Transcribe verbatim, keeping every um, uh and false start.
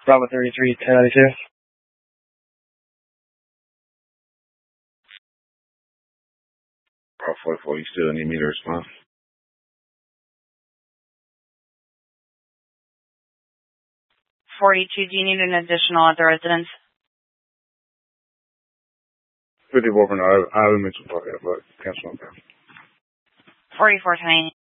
Bravo thirty-three, ten ninety-two. Bravo forty-four, you still need me to respond? forty-two, do you need an additional at the residence? fifty-four for now. I haven't mentioned about that, but cancel on that. forty-four, twenty.